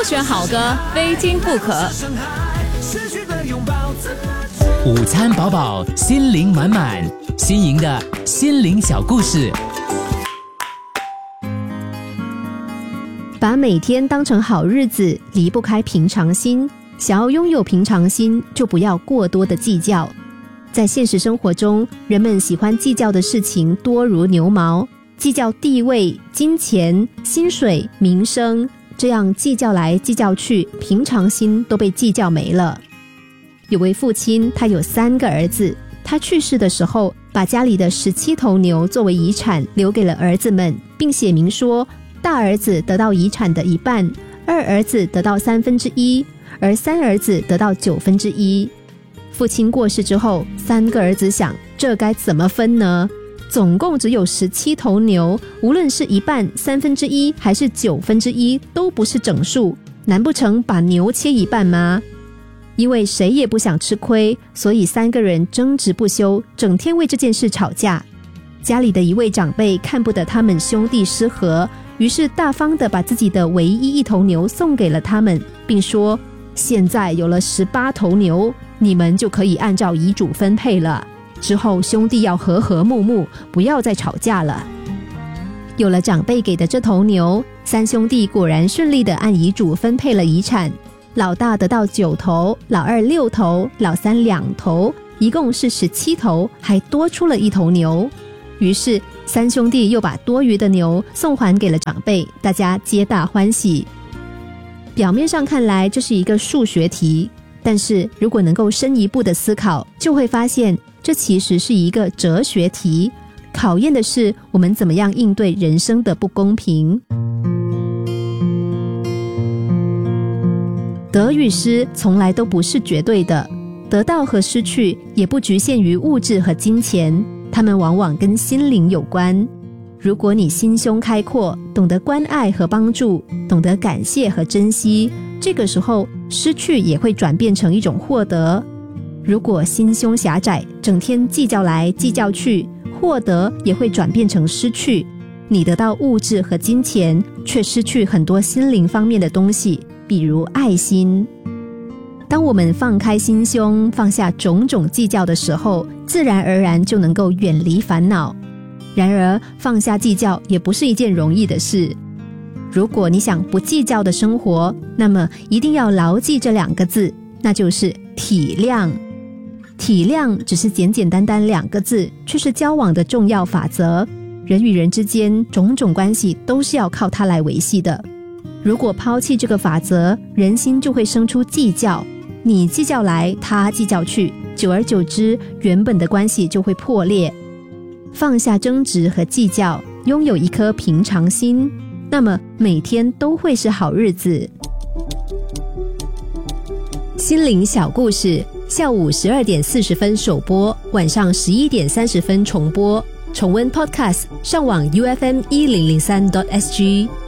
选好歌，非听不可。 午餐饱饱，心灵满满，新颖的心灵小故事。 把每天当成好日子，离不开平常心。想要拥有平常心，就不要过多的计较。在现实生活中，人们喜欢计较的事情多如牛毛，计较地位、金钱、薪水、名声，这样计较来计较去，平常心都被计较没了。有位父亲，他有3个儿子，他去世的时候，把家里的17头牛作为遗产留给了儿子们，并写明说，大儿子得到遗产的一半，二儿子得到1/3，而三儿子得到1/9。父亲过世之后，3个儿子想，这该怎么分呢？总共只有17头牛，无论是一半、1/3还是1/9，都不是整数，难不成把牛切一半吗？因为谁也不想吃亏，所以3个人争执不休，整天为这件事吵架。家里的一位长辈看不得他们兄弟失和，于是大方地把自己的唯一1头牛送给了他们，并说，现在有了18头牛，你们就可以按照遗嘱分配了，之后兄弟要和和睦睦，不要再吵架了。有了长辈给的这头牛，3兄弟果然顺利地按遗嘱分配了遗产，老大得到9头，老二6头，老三2头，一共是17头，还多出了1头牛。于是3兄弟又把多余的牛送还给了长辈，大家皆大欢喜。表面上看来这是一个数学题，但是如果能够深一步的思考，就会发现这其实是一个哲学题，考验的是我们怎么样应对人生的不公平。得与失从来都不是绝对的，得到和失去也不局限于物质和金钱，它们往往跟心灵有关。如果你心胸开阔，懂得关爱和帮助，懂得感谢和珍惜，这个时候失去也会转变成一种获得。如果心胸狭窄，整天计较来计较去，获得也会转变成失去。你得到物质和金钱，却失去很多心灵方面的东西，比如爱心。当我们放开心胸，放下种种计较的时候，自然而然就能够远离烦恼。然而，放下计较也不是一件容易的事。如果你想不计较的生活，那么一定要牢记这2个字，那就是体谅。体谅只是简简单单2个字，却是交往的重要法则。人与人之间种种关系都是要靠它来维系的。如果抛弃这个法则，人心就会生出计较，你计较来，他计较去，久而久之，原本的关系就会破裂。放下争执和计较，拥有一颗平常心，那么每天都会是好日子。心灵小故事，下午12点40分首播，晚上11点30分重播。重温 Podcast， 上网 UFM1003.SG。